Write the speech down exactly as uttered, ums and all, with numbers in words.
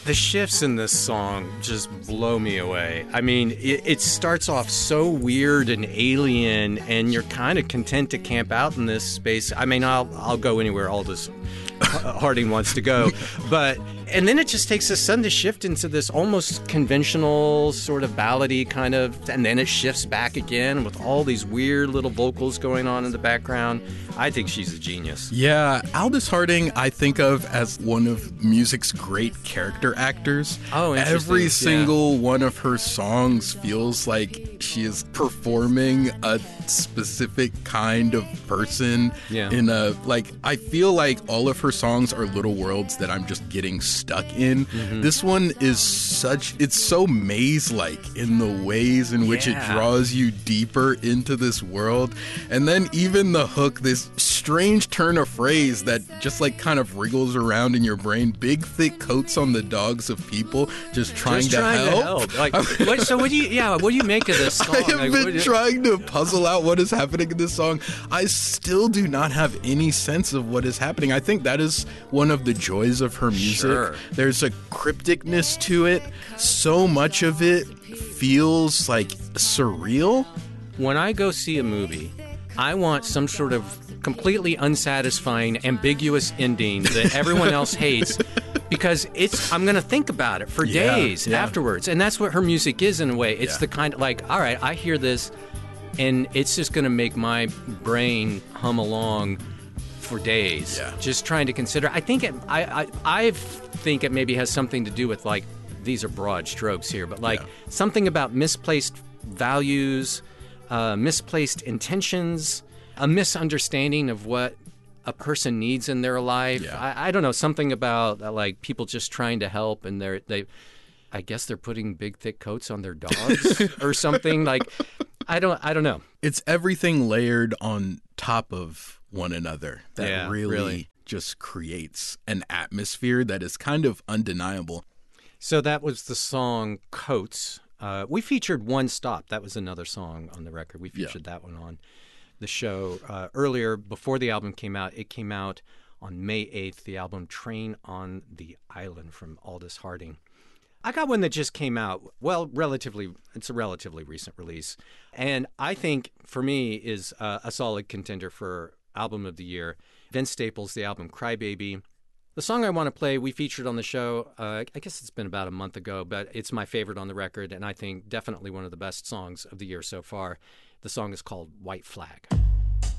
The shifts in this song just blow me away. I mean, it, it starts off so weird and alien, and you're kind of content to camp out in this space. I mean, I'll I'll go anywhere Aldous Harding wants to go, but and then it just takes a sudden shift into this almost conventional sort of ballady kind of, and then it shifts back again with all these weird little vocals going on in the background. I think she's a genius. Yeah, Aldous Harding I think of as one of music's great character actors. Oh, interesting. Every single yeah. one of her songs feels like she is performing a specific kind of person. Yeah. In a, like, I feel like all of her songs are little worlds that I'm just getting stuck in. Mm-hmm. This one is such, it's so maze-like in the ways in which yeah. it draws you deeper into this world. And then even the hook, this strange turn of phrase that just like kind of wriggles around in your brain. Big thick coats on the dogs of people just trying, just to, trying help. to help. Like, what, so what do you? Yeah, what do you make of this song? I have like, been you, trying to puzzle out what is happening in this song. I still do not have any sense of what is happening. I think that is one of the joys of her music. Sure. There's a crypticness to it. So much of it feels like surreal. When I go see a movie, I want some sort of completely unsatisfying, ambiguous ending that everyone else hates, because it's I'm going to think about it for yeah, days yeah. afterwards. And that's what her music is in a way. It's yeah. the kind of like, all right, I hear this, and it's just going to make my brain hum along for days, yeah. just trying to consider. I think it, I, I I think it maybe has something to do with, like, these are broad strokes here, but like yeah. something about misplaced values, uh, misplaced intentions, a misunderstanding of what a person needs in their life. Yeah. I, I don't know, something about uh, like people just trying to help, and they're they, I guess they're putting big thick coats on their dogs or something. Like, I don't I don't know. It's everything layered on top of one another that yeah, really, really just creates an atmosphere that is kind of undeniable. So that was the song Coats. Uh, we featured One Stop. That was another song on the record. We featured yeah. that one on the show uh, earlier, before the album came out. It came out on May eighth, the album Train on the Island from Aldous Harding. I got one that just came out, well, relatively, it's a relatively recent release. And I think, for me, is uh, a solid contender for Album of the Year. Vince Staples, the album Crybaby. The song I want to play, we featured on the show, uh, I guess it's been about a month ago, but it's my favorite on the record, and I think definitely one of the best songs of the year so far. The song is called White Flag.